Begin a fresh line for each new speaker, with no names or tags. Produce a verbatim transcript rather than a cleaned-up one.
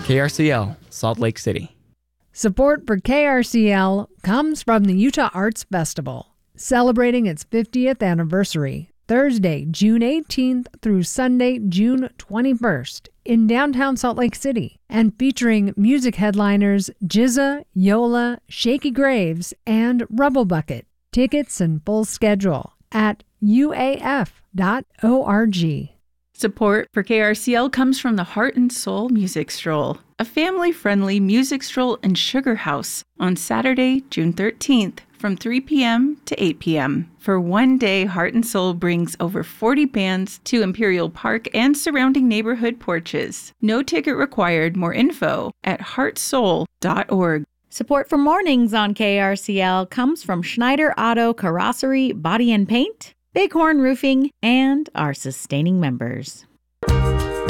K R C L, Salt Lake City.
Support for K R C L comes from the Utah Arts Festival, celebrating its fiftieth anniversary, Thursday, June eighteenth through Sunday, June twenty-first in downtown Salt Lake City, and featuring music headliners J Z A, Yola, Shaky Graves, and Rubble Bucket. Tickets and full schedule at U A F dot org.
Support for K R C L comes from the Heart and Soul Music Stroll, a family-friendly music stroll in Sugar House on Saturday, June thirteenth from three p.m. to eight p.m. For one day, Heart and Soul brings over forty bands to Imperial Park and surrounding neighborhood porches. No ticket required. More info at heart soul dot org.
Support for mornings on K R C L comes from Schneider Auto Carrossery Body and Paint, Bighorn Roofing, and our sustaining members.